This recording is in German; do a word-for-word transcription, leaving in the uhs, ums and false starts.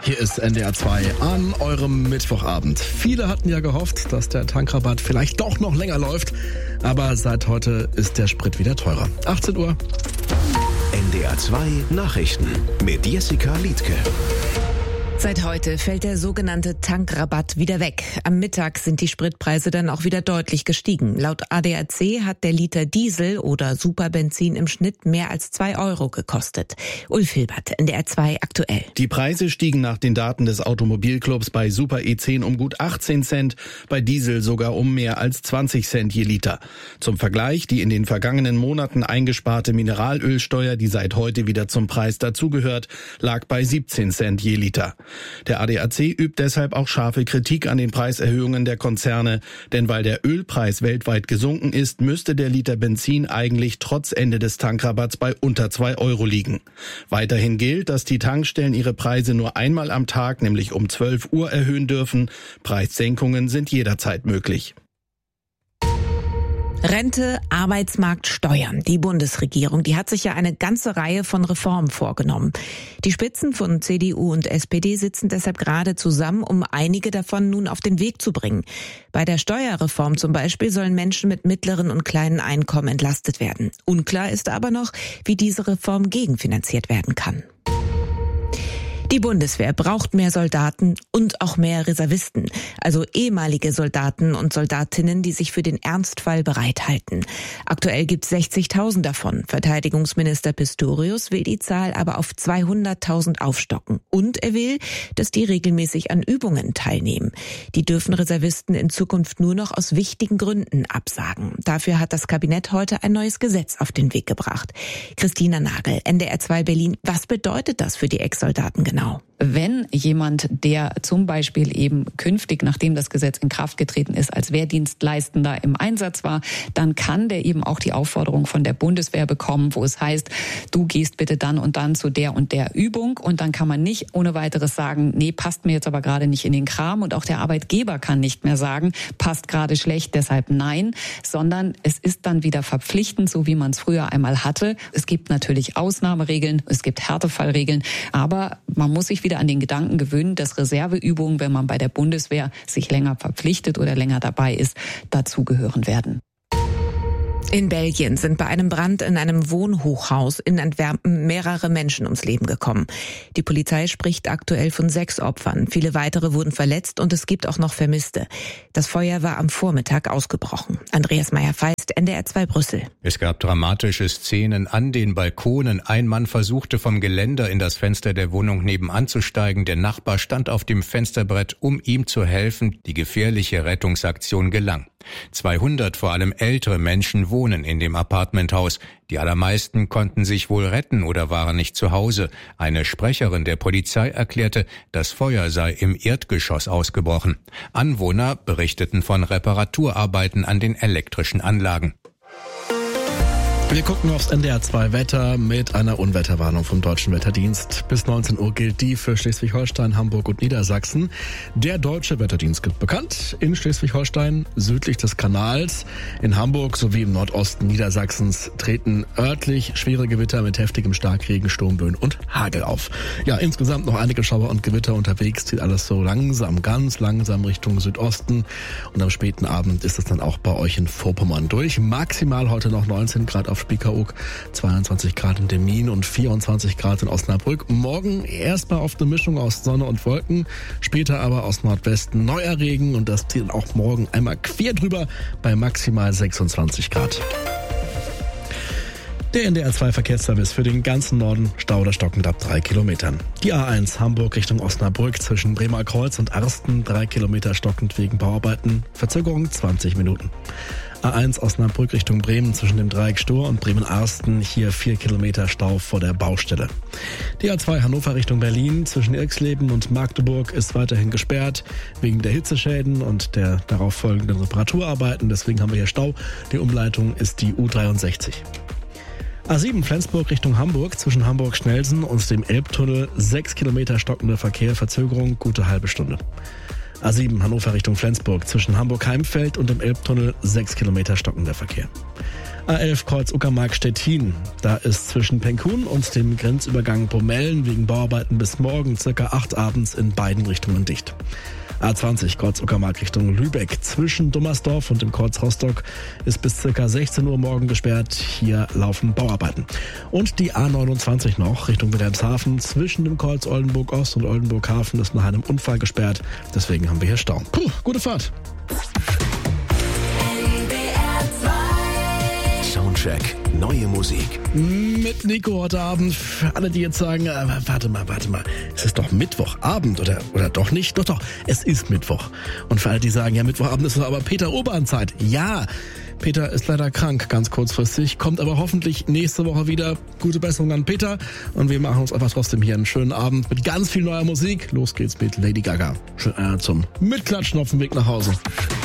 Hier ist N D R zwei an eurem Mittwochabend. Viele hatten ja gehofft, dass der Tankrabatt vielleicht doch noch länger läuft. Aber seit heute ist der Sprit wieder teurer. achtzehn Uhr. N D R zwei Nachrichten mit Jessica Liedtke. Seit heute fällt der sogenannte Tankrabatt wieder weg. Am Mittag sind die Spritpreise dann auch wieder deutlich gestiegen. Laut A D A C hat der Liter Diesel oder Superbenzin im Schnitt mehr als zwei Euro gekostet. Ulf Hilbert, N D R zwei aktuell. Die Preise stiegen nach den Daten des Automobilclubs bei Super E zehn um gut achtzehn Cent, bei Diesel sogar um mehr als zwanzig Cent je Liter. Zum Vergleich, die in den vergangenen Monaten eingesparte Mineralölsteuer, die seit heute wieder zum Preis dazugehört, lag bei siebzehn Cent je Liter. Der A D A C übt deshalb auch scharfe Kritik an den Preiserhöhungen der Konzerne, denn weil der Ölpreis weltweit gesunken ist, müsste der Liter Benzin eigentlich trotz Ende des Tankrabatts bei unter zwei Euro liegen. Weiterhin gilt, dass die Tankstellen ihre Preise nur einmal am Tag, nämlich um zwölf Uhr, erhöhen dürfen. Preissenkungen sind jederzeit möglich. Rente, Arbeitsmarkt, Steuern. Die Bundesregierung, die hat sich ja eine ganze Reihe von Reformen vorgenommen. Die Spitzen von C D U und S P D sitzen deshalb gerade zusammen, um einige davon nun auf den Weg zu bringen. Bei der Steuerreform zum Beispiel sollen Menschen mit mittleren und kleinen Einkommen entlastet werden. Unklar ist aber noch, wie diese Reform gegenfinanziert werden kann. Die Bundeswehr braucht mehr Soldaten und auch mehr Reservisten, also ehemalige Soldaten und Soldatinnen, die sich für den Ernstfall bereithalten. Aktuell gibt es sechzigtausend davon. Verteidigungsminister Pistorius will die Zahl aber auf zweihunderttausend aufstocken. Und er will, dass die regelmäßig an Übungen teilnehmen. Die dürfen Reservisten in Zukunft nur noch aus wichtigen Gründen absagen. Dafür hat das Kabinett heute ein neues Gesetz auf den Weg gebracht. Christina Nagel, N D R zwei Berlin. Was bedeutet das für die Ex-Soldaten genau? Wenn jemand, der zum Beispiel eben künftig, nachdem das Gesetz in Kraft getreten ist, als Wehrdienstleistender im Einsatz war, dann kann der eben auch die Aufforderung von der Bundeswehr bekommen, wo es heißt, du gehst bitte dann und dann zu der und der Übung, und dann kann man nicht ohne weiteres sagen, nee, passt mir jetzt aber gerade nicht in den Kram, und auch der Arbeitgeber kann nicht mehr sagen, passt gerade schlecht, deshalb nein, sondern es ist dann wieder verpflichtend, so wie man es früher einmal hatte. Es gibt natürlich Ausnahmeregeln, es gibt Härtefallregeln, aber man muss sich wieder an den Gedanken gewöhnen, dass Reserveübungen, wenn man bei der Bundeswehr sich länger verpflichtet oder länger dabei ist, dazugehören werden. In Belgien sind bei einem Brand in einem Wohnhochhaus in Antwerpen mehrere Menschen ums Leben gekommen. Die Polizei spricht aktuell von sechs Opfern. Viele weitere wurden verletzt und es gibt auch noch Vermisste. Das Feuer war am Vormittag ausgebrochen. Andreas Meyer-Feist, N D R zwei Brüssel. Es gab dramatische Szenen an den Balkonen. Ein Mann versuchte vom Geländer in das Fenster der Wohnung nebenan zu steigen. Der Nachbar stand auf dem Fensterbrett, um ihm zu helfen. Die gefährliche Rettungsaktion gelang. zweihundert, vor allem ältere Menschen, wohnen in dem Apartmenthaus. Die allermeisten konnten sich wohl retten oder waren nicht zu Hause. Eine Sprecherin der Polizei erklärte, das Feuer sei im Erdgeschoss ausgebrochen. Anwohner berichteten von Reparaturarbeiten an den elektrischen Anlagen. Wir gucken aufs N D R zwei Wetter mit einer Unwetterwarnung vom Deutschen Wetterdienst. Bis neunzehn Uhr gilt die für Schleswig-Holstein, Hamburg und Niedersachsen. Der Deutsche Wetterdienst gibt bekannt in Schleswig-Holstein südlich des Kanals. In Hamburg sowie im Nordosten Niedersachsens treten örtlich schwere Gewitter mit heftigem Starkregen, Sturmböen und Hagel auf. Ja, insgesamt noch einige Schauer und Gewitter unterwegs. Zieht alles so langsam, ganz langsam Richtung Südosten. Und am späten Abend ist es dann auch bei euch in Vorpommern durch. Maximal heute noch neunzehn Grad auf Spiekeroog, zweiundzwanzig Grad in Demmin und vierundzwanzig Grad in Osnabrück. Morgen erstmal auf eine Mischung aus Sonne und Wolken, später aber aus Nordwesten neuer Regen, und das zieht auch morgen einmal quer drüber bei maximal sechsundzwanzig Grad. Der N D R zwei Verkehrsservice für den ganzen Norden, Stau oder stockend ab drei Kilometern. Die A eins Hamburg Richtung Osnabrück zwischen Bremer Kreuz und Arsten, drei Kilometer stockend wegen Bauarbeiten, Verzögerung zwanzig Minuten. A eins Osnabrück Richtung Bremen zwischen dem Dreieck Stur und Bremen-Arsten, hier vier Kilometer Stau vor der Baustelle. Die A zwei Hannover Richtung Berlin zwischen Irxleben und Magdeburg ist weiterhin gesperrt wegen der Hitzeschäden und der darauf folgenden Reparaturarbeiten. Deswegen haben wir hier Stau. Die Umleitung ist die U dreiundsechzig. A sieben Flensburg Richtung Hamburg zwischen Hamburg-Schnelsen und dem Elbtunnel, sechs Kilometer stockender Verkehr, Verzögerung, gute halbe Stunde. A sieben Hannover Richtung Flensburg zwischen Hamburg-Heimfeld und dem Elbtunnel, sechs Kilometer stockender Verkehr. A elf Kreuz Uckermark-Stettin. Da ist zwischen Penkun und dem Grenzübergang Bromellen wegen Bauarbeiten bis morgen circa acht abends in beiden Richtungen dicht. A zwanzig Kreuz Uckermark Richtung Lübeck. Zwischen Dummersdorf und dem Kreuz Rostock ist bis circa sechzehn Uhr morgen gesperrt. Hier laufen Bauarbeiten. Und die A neunundzwanzig noch Richtung Wilhelmshaven. Zwischen dem Kreuz Oldenburg Ost und Oldenburg Hafen ist nach einem Unfall gesperrt. Deswegen haben wir hier Stau. Puh, gute Fahrt. Soundcheck. Neue Musik. Mit Nico heute Abend. Für alle, die jetzt sagen, äh, warte mal, warte mal, es ist doch Mittwochabend oder, oder doch nicht? Doch, doch, es ist Mittwoch. Und für alle, die sagen, ja, Mittwochabend ist aber Peter Urban-Zeit. Ja, Peter ist leider krank, ganz kurzfristig, kommt aber hoffentlich nächste Woche wieder. Gute Besserung an Peter. Und wir machen uns einfach trotzdem hier einen schönen Abend mit ganz viel neuer Musik. Los geht's mit Lady Gaga. Schön äh, zum Mitklatschen auf dem Weg nach Hause.